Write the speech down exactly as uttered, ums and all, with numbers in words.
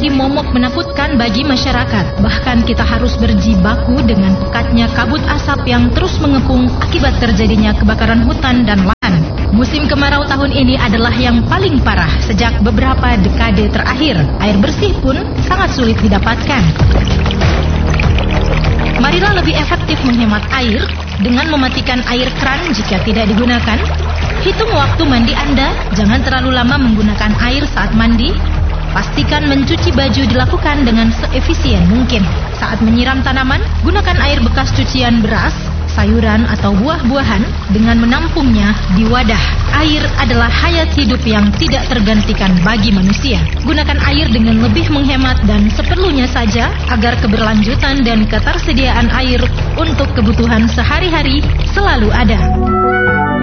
menjadi momok menakutkan bagi masyarakat. Bahkan kita harus berjibaku dengan pekatnya kabut asap yang terus mengepung akibat terjadinya kebakaran hutan dan lahan. Musim kemarau tahun ini adalah yang paling parah sejak beberapa dekade terakhir. Air bersih pun sangat sulit didapatkan. Marilah lebih efektif menghemat air dengan mematikan air kran jika tidak digunakan. Hitung waktu mandi Anda, jangan terlalu lama menggunakan air saat mandi. Pastikan mencuci baju dilakukan dengan seefisien mungkin. Saat menyiram tanaman, gunakan air bekas cucian beras, sayuran atau buah-buahan dengan menampungnya di wadah. Air adalah hayat hidup yang tidak tergantikan bagi manusia. Gunakan air dengan lebih menghemat dan seperlunya saja agar keberlanjutan dan ketersediaan air untuk kebutuhan sehari-hari selalu ada.